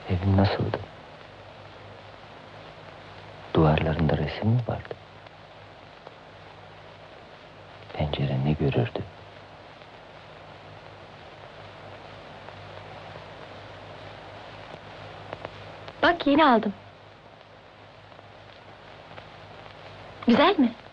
Evin nasıldı? Duvarlarında resim mi vardı? Pencere ne görürdü? Bak, yeni aldım. Güzel mi?